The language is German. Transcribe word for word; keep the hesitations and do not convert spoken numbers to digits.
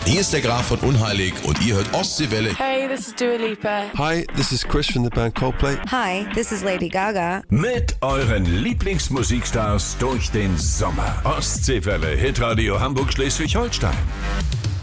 Hier ist der Graf von Unheilig und ihr hört Ostseewelle. Hey, this is Dua Lipa. Hi, this is Chris from the band Coldplay. Hi, this is Lady Gaga. Mit euren Lieblingsmusikstars durch den Sommer. Ostseewelle, Hitradio Hamburg-Schleswig-Holstein.